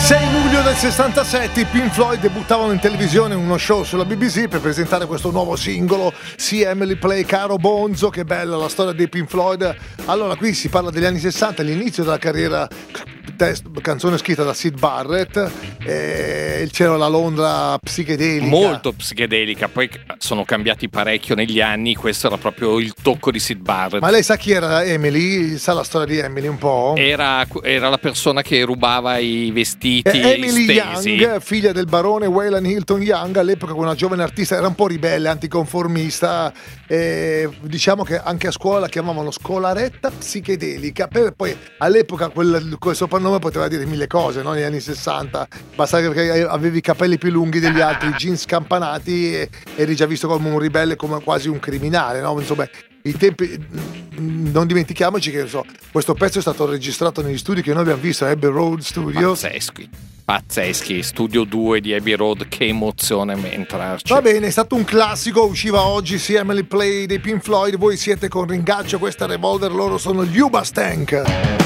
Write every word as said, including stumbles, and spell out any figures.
sei luglio del sessantasette i Pink Floyd debuttavano in televisione in uno show sulla B B C per presentare questo nuovo singolo, See Emily Play Caro Bonzo. Che bella la storia dei Pink Floyd. Allora, qui si parla degli anni sessanta, l'inizio della carriera, test, canzone scritta da Syd Barrett, e c'era la Londra psichedelica, molto psichedelica, poi sono cambiati parecchio negli anni, questo era proprio il tocco di Syd Barrett. Ma lei sa chi era Emily? Sa la storia di Emily un po'? Era, era la persona che rubava i vestiti Emily stesi. Young, figlia del barone Wayland Hilton Young, all'epoca una giovane artista, era un po' ribelle, anticonformista, e diciamo che anche a scuola la chiamavano scolaretta psichedelica. Poi all'epoca quel, quel soprannome poteva dire mille cose, no? Negli anni sessanta bastava che avevi i capelli più lunghi degli altri, i jeans scampanati, e eri già visto come un ribelle, come quasi un criminale, no? Insomma, i tempi, non dimentichiamoci che so, questo pezzo è stato registrato negli studi che noi abbiamo visto, Abbey Road Studios. Pazzeschi, pazzeschi, Studio due di Abbey Road, che emozione entrarci. Va bene, è stato un classico, usciva oggi, See Emily Play dei Pink Floyd. Voi siete con Ringaccio, questa è Revolver, loro sono gli Ubastank.